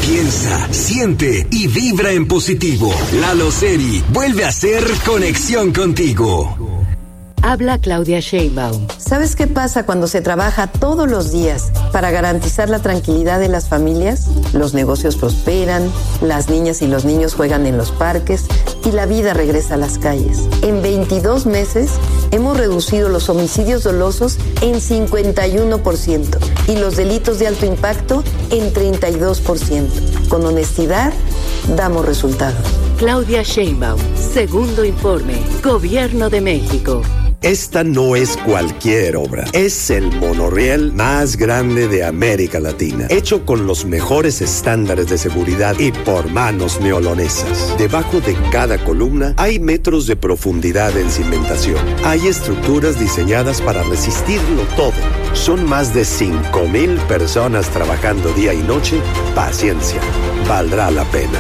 Piensa, siente y vibra en positivo. Lalo Seri vuelve a hacer conexión contigo. Habla Claudia Sheinbaum. ¿Sabes qué pasa cuando se trabaja todos los días para garantizar la tranquilidad de las familias? Los negocios prosperan, las niñas y los niños juegan en los parques y la vida regresa a las calles. En 22 meses hemos reducido los homicidios dolosos en 51% y los delitos de alto impacto en 32%. Con honestidad, damos resultados. Claudia Sheinbaum, segundo informe, Gobierno de México. Esta no es cualquier obra, es el monorriel más grande de América Latina, hecho con los mejores estándares de seguridad y por manos neolonesas. Debajo de cada columna hay metros de profundidad en cimentación. Hay estructuras diseñadas para resistirlo todo. Son más de 5,000 personas trabajando día y noche. Paciencia, valdrá la pena.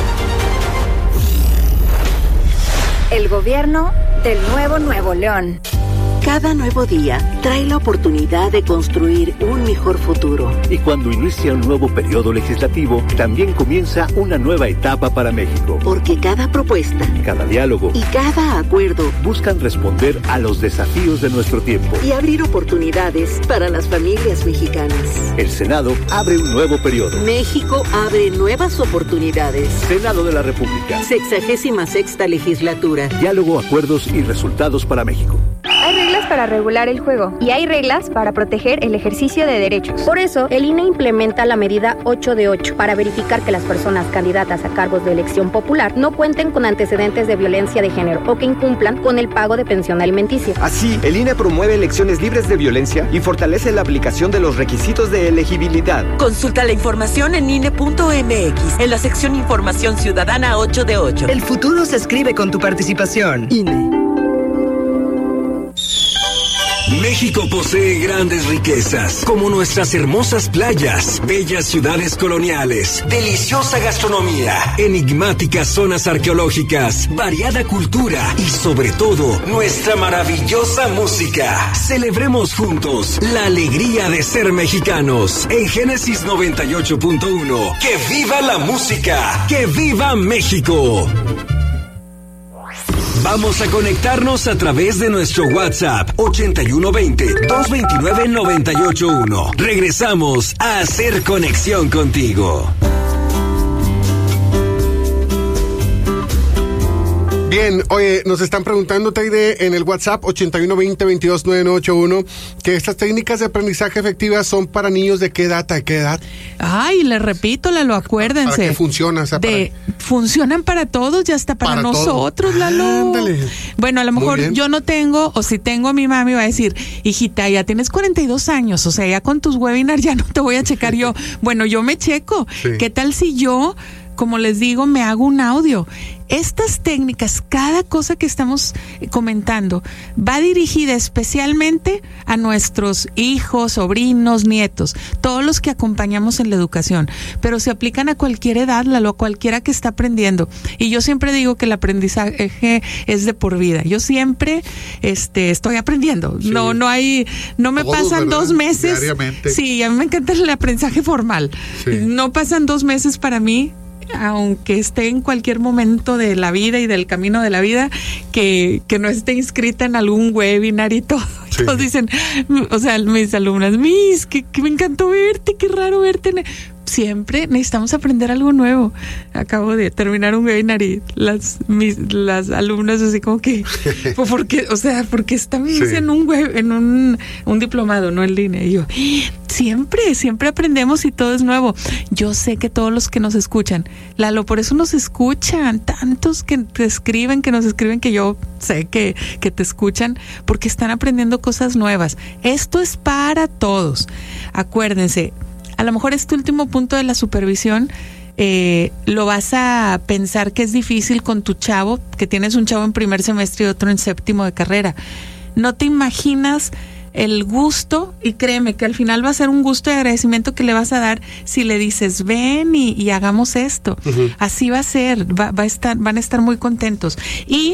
El gobierno del nuevo Nuevo León. Cada nuevo día trae la oportunidad de construir un mejor futuro. Y cuando inicia un nuevo periodo legislativo, también comienza una nueva etapa para México. Porque cada propuesta, cada diálogo y cada acuerdo buscan responder a los desafíos de nuestro tiempo y abrir oportunidades para las familias mexicanas. El Senado abre un nuevo periodo. México abre nuevas oportunidades. Senado de la República. 66ª legislatura. Diálogo, acuerdos y resultados para México. Hay reglas para regular el juego y hay reglas para proteger el ejercicio de derechos. Por eso, el INE implementa la medida 8 de 8 para verificar que las personas candidatas a cargos de elección popular no cuenten con antecedentes de violencia de género o que incumplan con el pago de pensión alimenticia. Así, el INE promueve elecciones libres de violencia y fortalece la aplicación de los requisitos de elegibilidad. Consulta la información en INE.mx, en la sección Información Ciudadana 8 de 8. El futuro se escribe con tu participación. INE. México posee grandes riquezas, como nuestras hermosas playas, bellas ciudades coloniales, deliciosa gastronomía, enigmáticas zonas arqueológicas, variada cultura y sobre todo, nuestra maravillosa música. Celebremos juntos la alegría de ser mexicanos. En Génesis 98.1, ¡que viva la música! ¡Que viva México! Vamos a conectarnos a través de nuestro WhatsApp 8120-229-981. Regresamos a hacer conexión contigo. Bien, oye, nos están preguntando, Teide, en el WhatsApp 8120-229981, que estas técnicas de aprendizaje efectivas son para niños de qué edad a qué edad. Ay, les repito, Lalo, acuérdense. ¿Para qué funciona? O sea, funcionan para todos y hasta para nosotros, Lalo. Ándale. Bueno, a lo mejor yo no tengo, o si tengo a mi mami va a decir, hijita, ya tienes 42 años, o sea, ya con tus webinars ya no te voy a checar yo. Bueno, yo me checo. Sí. ¿Qué tal si yo, como les digo, me hago un audio? Estas técnicas, cada cosa que estamos comentando, va dirigida especialmente a nuestros hijos, sobrinos, nietos, todos los que acompañamos en la educación, pero se aplican a cualquier edad, a cualquiera que está aprendiendo. Y yo siempre digo que el aprendizaje es de por vida. Yo siempre estoy aprendiendo. Sí. No me todos, pasan, ¿verdad? 2 meses. Diariamente. Sí, a mí me encanta el aprendizaje formal. Sí. No pasan 2 meses para mí, aunque esté en cualquier momento de la vida y del camino de la vida, que no esté inscrita en algún webinar y todo. Sí. Todos dicen, o sea, mis alumnas, que me encantó verte, qué raro verte. Siempre necesitamos aprender algo nuevo. Acabo de terminar un webinar y las alumnas así como que, porque estamos en un diplomado, no en línea. Y yo, siempre aprendemos y todo es nuevo. Yo sé que todos los que nos escuchan, Lalo, por eso nos escuchan, tantos que te escriben, que nos escriben, que yo sé que te escuchan, porque están aprendiendo cosas nuevas. Esto es para todos. Acuérdense, a lo mejor este último punto de la supervisión lo vas a pensar que es difícil con tu chavo, que tienes un chavo en primer semestre y otro en séptimo de carrera. No te imaginas el gusto, y créeme que al final va a ser un gusto de agradecimiento que le vas a dar si le dices, ven y hagamos esto. Así va a ser, van a estar muy contentos. Y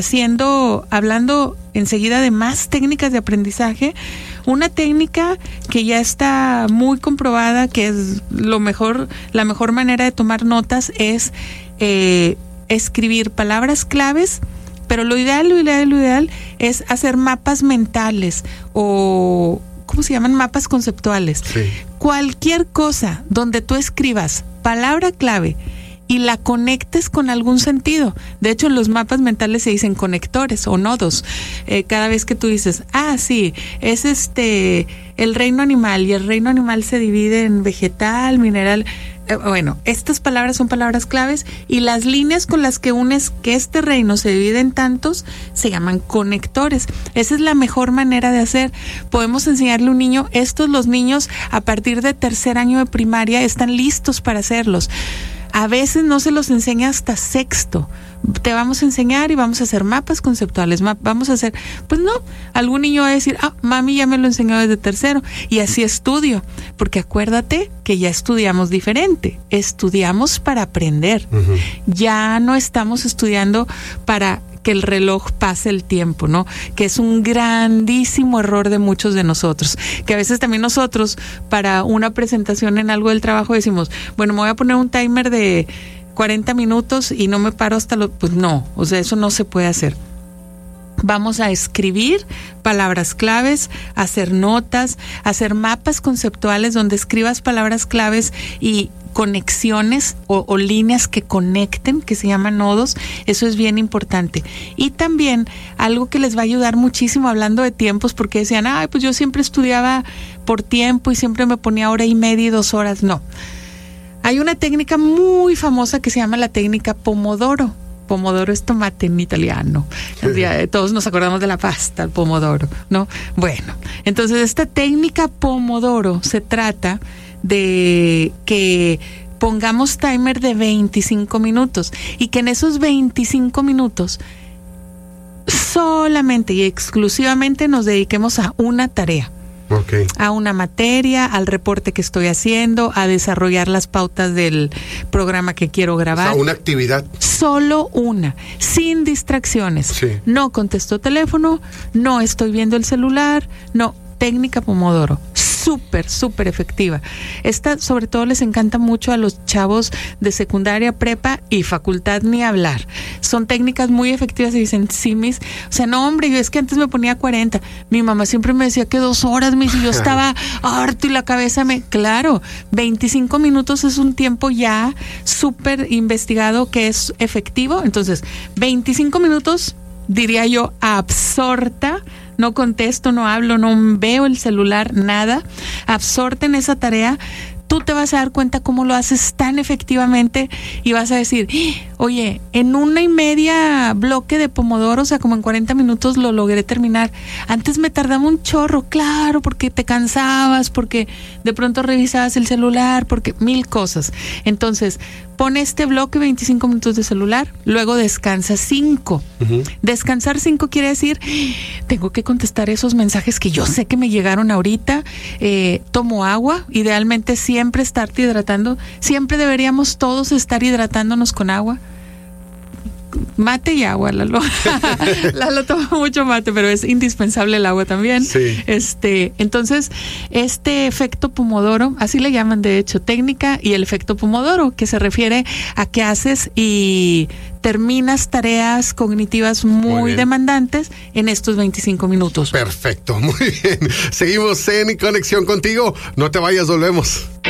hablando enseguida de más técnicas de aprendizaje, una técnica que ya está muy comprobada, que es la mejor manera de tomar notas, es escribir palabras claves. Pero lo ideal es hacer mapas mentales o, ¿cómo se llaman? Mapas conceptuales. Sí. Cualquier cosa donde tú escribas palabra clave y la conectes con algún sentido. De hecho, en los mapas mentales se dicen conectores o nodos. Cada vez que tú dices, sí, es el reino animal, y el reino animal se divide en vegetal, mineral. Bueno, estas palabras son palabras claves, y las líneas con las que unes que este reino se divide en tantos se llaman conectores. Esa es la mejor manera de hacer. Podemos enseñarle a un niño, los niños a partir de 3er año de primaria están listos para hacerlos. A veces no se los enseña hasta 6º. Te vamos a enseñar y vamos a hacer mapas conceptuales. Vamos a hacer, pues no, algún niño va a decir, mami ya me lo enseñó desde 3º, y así estudio. Porque acuérdate que ya estudiamos diferente. Estudiamos para aprender. Ya no estamos estudiando para que el reloj pase el tiempo, ¿no? Que es un grandísimo error de muchos de nosotros, que a veces también nosotros para una presentación en algo del trabajo decimos, bueno, me voy a poner un timer de 40 minutos y no me paro pues no, o sea, eso no se puede hacer. Vamos a escribir palabras claves, hacer notas, hacer mapas conceptuales donde escribas palabras claves y conexiones o líneas que conecten, que se llaman nodos. Eso es bien importante. Y también algo que les va a ayudar muchísimo, hablando de tiempos, porque decían, pues yo siempre estudiaba por tiempo y siempre me ponía 1 hora y media y 2 horas. No. Hay una técnica muy famosa que se llama la técnica Pomodoro. Pomodoro es tomate en italiano. Todos nos acordamos de la pasta, el pomodoro, ¿no? Bueno, entonces esta técnica Pomodoro se trata de que pongamos timer de 25 minutos y que en esos 25 minutos solamente y exclusivamente nos dediquemos a una tarea. Okay. A una materia, al reporte que estoy haciendo, a desarrollar las pautas del programa que quiero grabar. O sea, una actividad. Solo una, sin distracciones. Sí. No contesto teléfono, no estoy viendo el celular, no. Técnica Pomodoro, súper efectiva. Esta sobre todo les encanta mucho a los chavos de secundaria, prepa y facultad, ni hablar. Son técnicas muy efectivas y dicen, sí, o sea, no, hombre, yo es que antes me ponía 40. Mi mamá siempre me decía que 2 horas, y yo estaba harto y la cabeza Claro, 25 minutos es un tiempo ya súper investigado que es efectivo. Entonces, 25 minutos, diría yo, absorta. No contesto, no hablo, no veo el celular, nada. Absorte en esa tarea. Tú te vas a dar cuenta cómo lo haces tan efectivamente y vas a decir, oye, en 1 hora y media bloque de Pomodoro, o sea, como en 40 minutos lo logré terminar. Antes me tardaba un chorro, claro, porque te cansabas, porque de pronto revisabas el celular, porque 1000 cosas. Entonces, pon este bloque 25 minutos de celular, luego descansa 5. Descansar 5 quiere decir, tengo que contestar esos mensajes que yo sé que me llegaron ahorita, tomo agua, idealmente siempre estarte hidratando, siempre deberíamos todos estar hidratándonos con agua. Mate y agua, Lalo. Lalo toma mucho mate, pero es indispensable el agua también. Sí. Entonces, este efecto Pomodoro, así le llaman de hecho, técnica y el efecto Pomodoro, que se refiere a que haces y terminas tareas cognitivas muy demandantes en estos 25 minutos. Perfecto, muy bien. Seguimos en conexión contigo. No te vayas, volvemos.